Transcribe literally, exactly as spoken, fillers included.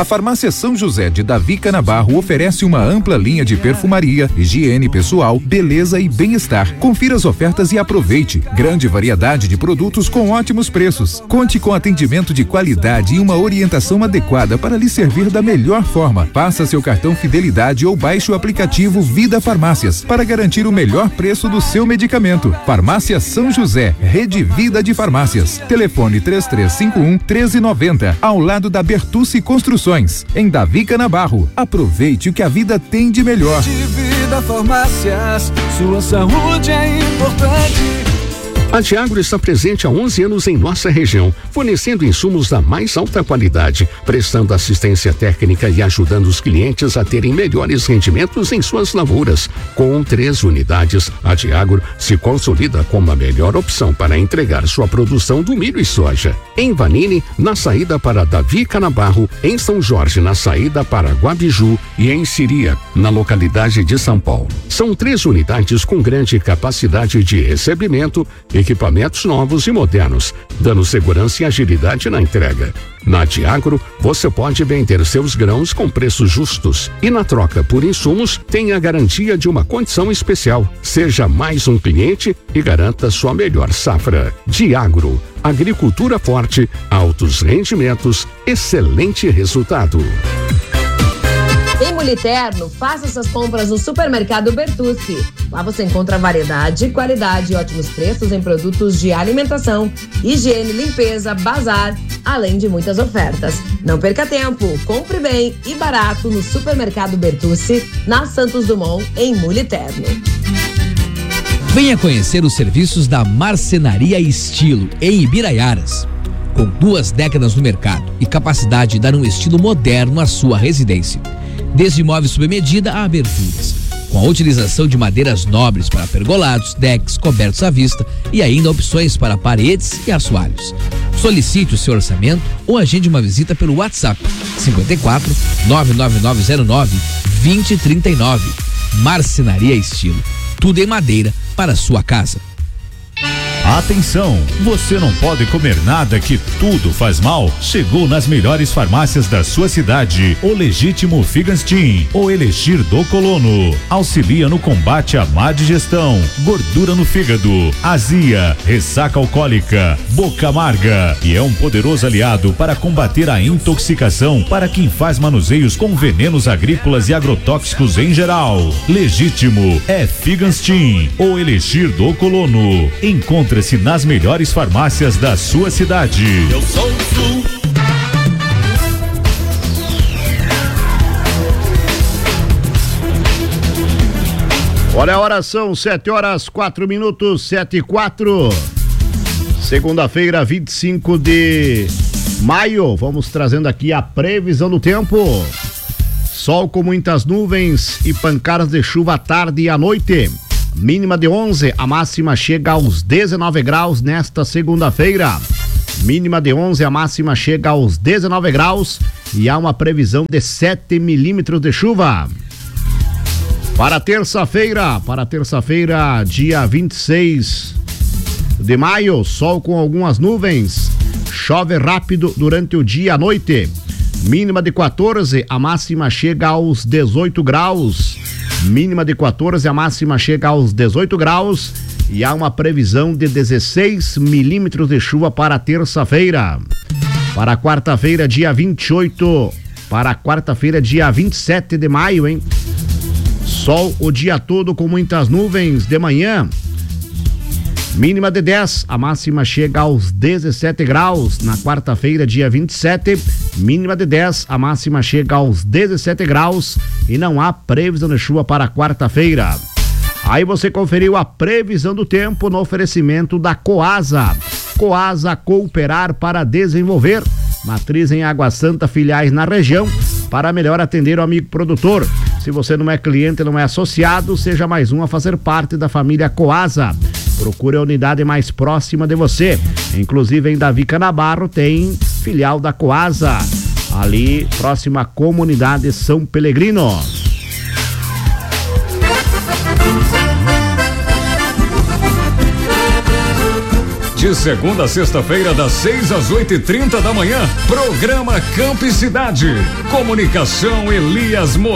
A Farmácia São José de Davi Canabarro oferece uma ampla linha de perfumaria, higiene pessoal, beleza e bem-estar. Confira as ofertas e aproveite. Grande variedade de produtos com ótimos preços. Conte com atendimento de qualidade e uma orientação adequada para lhe servir da melhor forma. Faça seu cartão Fidelidade ou baixe o aplicativo Vida Farmácias para garantir o melhor preço do seu medicamento. Farmácia São José, Rede Vida de Farmácias. Telefone três três cinco um, um três nove zero, ao lado da Bertucci Construções, em Davi Canabarro. Aproveite o que a vida tem de melhor. Vida Farmácias, sua saúde é importante. A Diagro está presente há onze anos em nossa região, fornecendo insumos da mais alta qualidade, prestando assistência técnica e ajudando os clientes a terem melhores rendimentos em suas lavouras. Com três unidades, a Diagro se consolida como a melhor opção para entregar sua produção do milho e soja. Em Vanini, na saída para Davi Canabarro, em São Jorge, na saída para Guabiju e em Siria, na localidade de São Paulo. São três unidades com grande capacidade de recebimento, equipamentos novos e modernos, dando segurança e agilidade na entrega. Na Diagro, você pode vender seus grãos com preços justos e na troca por insumos tem a garantia de uma condição especial. Seja mais um cliente e garanta sua melhor safra. Diagro, agricultura forte, altos rendimentos, excelente resultado. Em Muliterno, faça suas compras no Supermercado Bertucci. Lá você encontra variedade, qualidade e ótimos preços em produtos de alimentação, higiene, limpeza, bazar, além de muitas ofertas. Não perca tempo, compre bem e barato no Supermercado Bertucci, na Santos Dumont, em Muliterno. Venha conhecer os serviços da Marcenaria Estilo, em Ibiraiaras. Com duas décadas no mercado e capacidade de dar um estilo moderno à sua residência. Desde móveis sob medida a aberturas, com a utilização de madeiras nobres para pergolados, decks, cobertos à vista e ainda opções para paredes e assoalhos. Solicite o seu orçamento ou agende uma visita pelo WhatsApp cinquenta e quatro, nove nove nove zero nove, vinte trinta e nove. Marcenaria Estilo, tudo em madeira para a sua casa. Atenção, você não pode comer nada que tudo faz mal. Chegou nas melhores farmácias da sua cidade o legítimo Figanstin, o Elixir do Colono. Auxilia no combate à má digestão, gordura no fígado, azia, ressaca alcoólica, boca amarga e é um poderoso aliado para combater a intoxicação para quem faz manuseios com venenos agrícolas e agrotóxicos em geral. Legítimo é Figanstin, o Elixir do Colono. Encontre Encontre-se nas melhores farmácias da sua cidade. Eu sou o Sul. Olha a hora, são sete horas, quatro minutos, sete e quatro. Segunda-feira, vinte e cinco de maio. Vamos trazendo aqui a previsão do tempo. Sol com muitas nuvens e pancadas de chuva à tarde e à noite. Mínima de onze, a máxima chega aos dezenove graus nesta segunda-feira. Mínima de onze, a máxima chega aos dezenove graus e há uma previsão de sete milímetros de chuva. Para terça-feira, para terça-feira, dia vinte e seis de maio, sol com algumas nuvens. Chove rápido durante o dia e a noite. Mínima de quatorze, a máxima chega aos dezoito graus. Mínima de quatorze, a máxima chega aos dezoito graus e há uma previsão de dezesseis milímetros de chuva para terça-feira. Para quarta-feira, dia vinte e oito, para quarta-feira, dia vinte e sete de maio, hein? Sol o dia todo com muitas nuvens de manhã. Mínima de dez, a máxima chega aos dezessete graus. Na quarta-feira, dia vinte e sete, mínima de dez, a máxima chega aos dezessete graus e não há previsão de chuva para quarta-feira. Aí você conferiu a previsão do tempo no oferecimento da Coasa. Coasa, cooperar para desenvolver. Matriz em Água Santa, filiais na região, para melhor atender o amigo produtor. Se você não é cliente, não é associado, seja mais um a fazer parte da família Coasa. Procure a unidade mais próxima de você. Inclusive em Davi Canabarro tem filial da Coasa, ali próxima à comunidade São Pelegrino. De segunda a sexta-feira, das seis às oito e trinta da manhã, programa Campo e Cidade. Comunicação Elias Moreira.